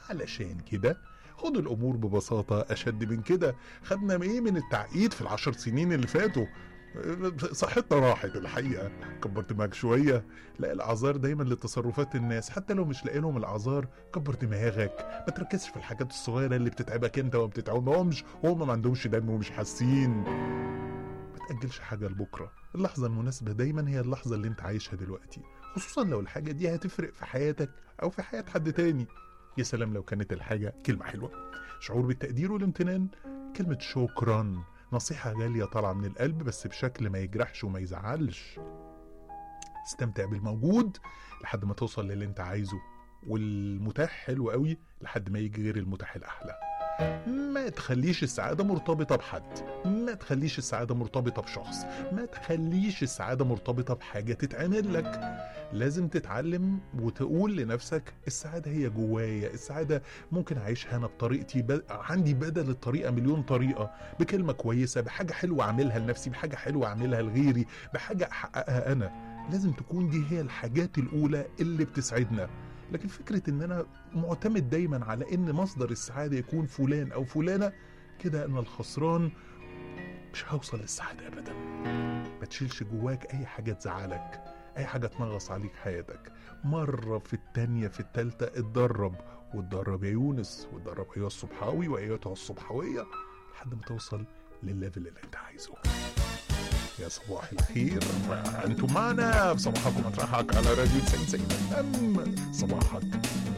علشان كده خد الامور ببساطة، اشد من كده. خدنا ايه من التعقيد في ال10 سنين اللي فاتوا؟ صحتنا راحت الحقيقة. كبر دماغك شوية. لا، الاعذار دايما لتصرفات الناس، حتى لو مش لاقي لهم الاعذار كبر دماغك. ما تركزش في الحاجات الصغيرة اللي بتتعبك انت وما بتتعبهمش، وهم ما عندهمش دم ومش حاسين. ما تأجلش حاجة لبكرة. اللحظة المناسبة دايما هي اللحظة اللي انت عايشها دلوقتي، خصوصا لو الحاجة دي هتفرق في حياتك او في حياة حد تاني. يا سلام لو كانت الحاجة كلمة حلوة، شعور بالتقدير والامتنان، كلمة شكرا، نصيحة غالية طالعة من القلب بس بشكل ما يجرحش وما يزعلش. استمتع بالموجود لحد ما توصل للي انت عايزه، والمتاح حلو قوي لحد ما يجي غير المتاح الأحلى. ما تخليش السعادة مرتبطة بحد، ما تخليش السعادة مرتبطة بشخص، ما تخليش السعادة مرتبطة بحاجة تتعمل لك. لازم تتعلم وتقول لنفسك السعادة هي جوايا. السعادة ممكن أعيشها أنا بطريقتي، عندي بدل الطريقة مليون طريقة، بكلمة كويسة، بحاجة حلوة أعملها لنفسي، بحاجة حلوة أعملها لغيري، بحاجة أحققها أنا. لازم تكون دي هي الحاجات الأولى اللي بتسعدنا. لكن فكرة ان انا معتمد دايما على ان مصدر السعادة يكون فلان او فلانة، كده انا الخسران، مش هوصل للسعادة ابدا. ما تشيلش جواك اي حاجة تزعلك، اي حاجة تنغص عليك حياتك. مرة في التانية في التالتة اتدرب، واتدرب يا يونس، واتدرب ايها الصبحاوي وايتها الصبحوية، لحد ما توصل للليفل اللي انت عايزه. يا صباح الخير، انتم معنا في صباحكم مطرحك على راديو 90 صباحك